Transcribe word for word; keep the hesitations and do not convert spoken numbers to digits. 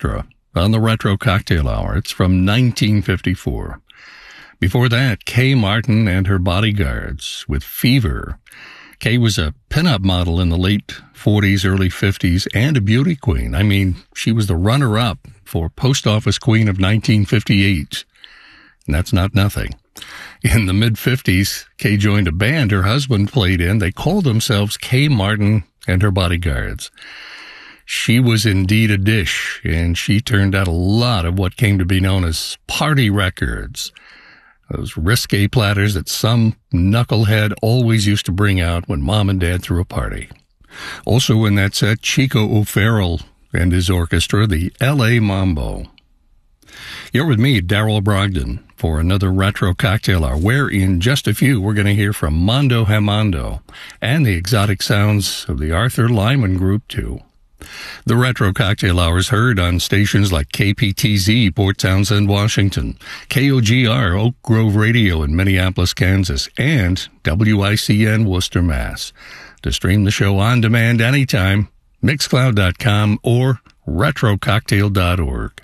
Orchestra on the Retro Cocktail Hour. It's from nineteen fifty-four. Before that, Kay Martin and her Bodyguards with Fever. Kay was a pinup model in the late forties, early fifties, and a beauty queen. I mean, she was the runner-up for Post Office Queen of nineteen fifty-eight. And that's not nothing. In the mid-fifties, Kay joined a band her husband played in. They called themselves Kay Martin and her Bodyguards. She was indeed a dish, and she turned out a lot of what came to be known as party records. Those risque platters that some knucklehead always used to bring out when mom and dad threw a party. Also in that set, Chico O'Farrell and his orchestra, the L A Mambo. You're with me, Darrell Brogdon, for another Retro Cocktail Hour, where in just a few we're going to hear from Mondo Hamando and the exotic sounds of the Arthur Lyman Group, too. The Retro Cocktail Hour is heard on stations like K P T Z, Port Townsend, Washington, K O G R, Oak Grove Radio in Minneapolis, Kansas, and W I C N, Worcester, Mass. To stream the show on demand anytime, mixcloud dot com or retro cocktail dot org.